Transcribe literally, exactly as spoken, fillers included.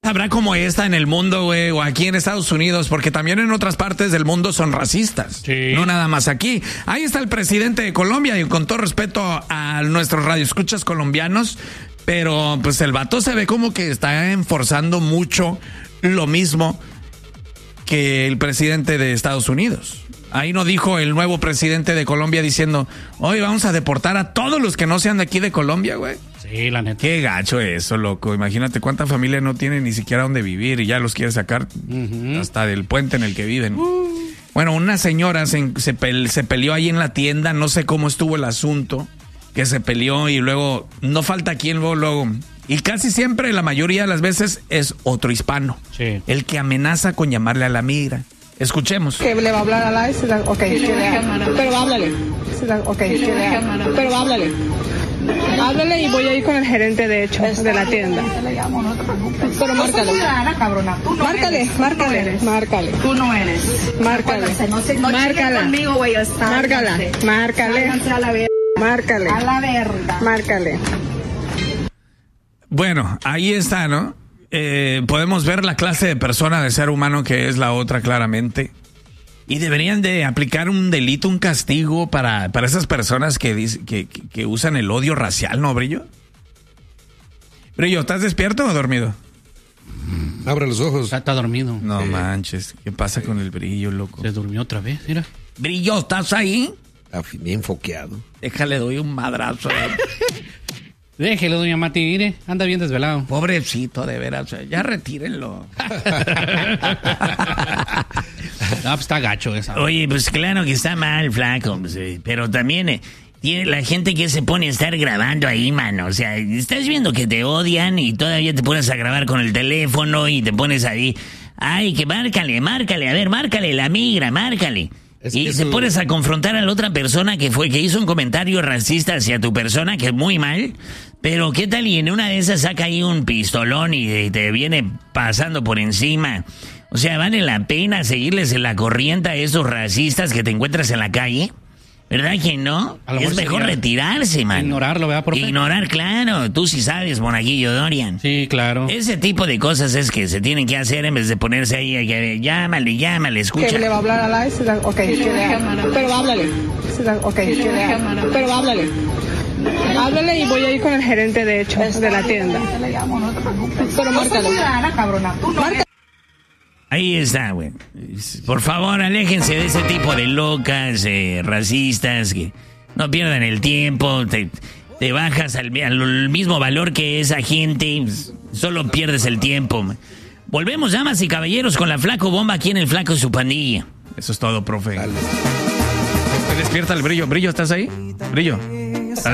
habrá como esta en el mundo, güey, o aquí en Estados Unidos, porque también en otras partes del mundo son racistas. Sí. No nada más aquí. Ahí está el presidente de Colombia, y con todo respeto a nuestros radioescuchas colombianos, pero pues el vato se ve como que está enforzando mucho lo mismo que el presidente de Estados Unidos. Ahí no dijo el nuevo presidente de Colombia diciendo, hoy vamos a deportar a todos los que no sean de aquí de Colombia, güey. Sí, la neta. Qué gacho eso, loco. Imagínate cuánta familia no tiene ni siquiera dónde vivir y ya los quiere sacar uh-huh. hasta del puente en el que viven. Uh. Bueno, una señora se, se, pe- se peleó ahí en la tienda, no sé cómo estuvo el asunto, que se peleó y luego no falta quien luego, luego. Y casi siempre, la mayoría de las veces, es otro hispano. Sí. El que amenaza con llamarle a la migra. Escuchemos. Que le va a hablar a la S, ok, que le, pero háblale, ok, que le, pero háblale, háblale y voy a ir con el gerente de hecho de la tienda. Pero márcale, márcale, márcale, márcale. Tú no eres. Márcale, márcala, márcala, márcale, márcale, a la verga. Márcale. Bueno, ahí está, ¿no? Eh, podemos ver la clase de persona, de ser humano que es la otra claramente. Y deberían de aplicar un delito, un castigo para, para esas personas que, que, que usan el odio racial, ¿no, Brillo? Brillo, ¿estás despierto o dormido? Abre los ojos. Está, está dormido. No sí. manches, ¿qué pasa con el Brillo, loco? Se durmió otra vez, mira. Brillo, ¿estás ahí? Está bien foqueado. Déjale, doy un madrazo. Déjelo, doña Mati, mire, anda bien desvelado. Pobrecito, de veras, ya retírenlo. No, pues está gacho esa. Oye, pues claro que está mal, flaco, pues, eh, pero también eh, tiene la gente que se pone a estar grabando ahí, mano. O sea, estás viendo que te odian y todavía te pones a grabar con el teléfono y te pones ahí. Ay, que márcale, márcale, a ver, márcale, la migra, márcale. Es y se pones a confrontar a la otra persona que fue, que hizo un comentario racista hacia tu persona, que es muy mal. Pero qué tal y en una de esas saca ahí un pistolón y te viene pasando por encima. O sea, ¿vale la pena seguirles en la corriente a esos racistas que te encuentras en la calle? ¿Verdad que no? Es mejor retirarse, man. Ignorarlo, ¿verdad, profe? Ignorar, claro. Tú sí sabes, monaguillo Dorian. Sí, claro. Ese tipo de cosas es que se tienen que hacer en vez de ponerse ahí a que llámale, llámale, escucha. Que le va a hablar a la S, ok, que le, pero háblale, ok, que le, pero háblale. Háblale y voy a ir con el gerente de hecho de la tienda. Pero márcale. Márcale. Ahí está, güey. Por favor, aléjense de ese tipo de locas, eh, racistas, que no pierdan el tiempo, te, te bajas al, al mismo valor que esa gente, solo pierdes el tiempo. Volvemos, damas y caballeros, con la Flaco Bomba aquí en el Flaco y su pandilla. Eso es todo, profe. Dale. Te despierta el Brillo. Brillo, ¿estás ahí? Brillo.